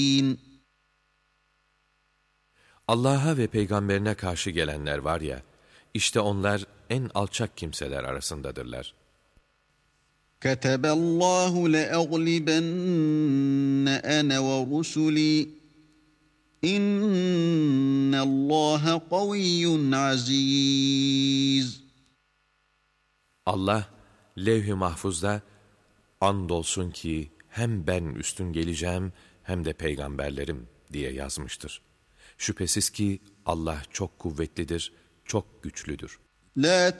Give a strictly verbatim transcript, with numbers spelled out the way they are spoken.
Allah'a ve peygamberine karşı gelenler var ya, işte onlar en alçak kimseler arasındadırlar. كَتَبَ اللّٰهُ لَأَغْلِبَنَّ أَنَا وَرُسُلِي اِنَّ اللّٰهَ قَوِيٌّ عَز۪يزٌ. Allah, levh-i mahfuzda, andolsun ki hem ben üstün geleceğim hem de peygamberlerim diye yazmıştır. Şüphesiz ki Allah çok kuvvetlidir, çok güçlüdür. لَا